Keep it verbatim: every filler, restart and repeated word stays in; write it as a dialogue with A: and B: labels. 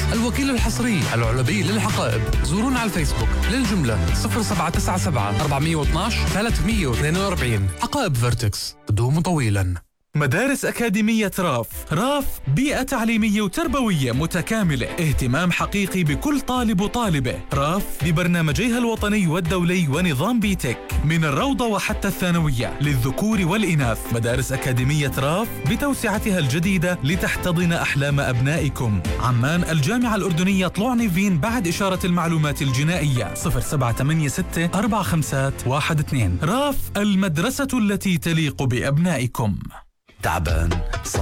A: الوكيل الحصري العلبي للحقائب. زورونا على الفيسبوك للجملة صفر سبعة تسعة سبعة أربعة اثناش ثلاثمية واثنين وأربعين. حقائب فيرتكس تدوم طويلا.
B: مدارس أكاديمية راف. راف بيئة تعليمية وتربوية متكاملة، اهتمام حقيقي بكل طالب وطالبة. راف ببرنامجيها الوطني والدولي ونظام بيتك من الروضة وحتى الثانوية للذكور والإناث. مدارس أكاديمية راف بتوسعتها الجديدة لتحتضن أحلام أبنائكم. عمان الجامعة الأردنية طلوع نيفين بعد إشارة المعلومات الجنائية صفر سبعة ثمانية ستة أربعة خمسة واحد اثنين. راف المدرسة التي تليق بأبنائكم.
C: تعبان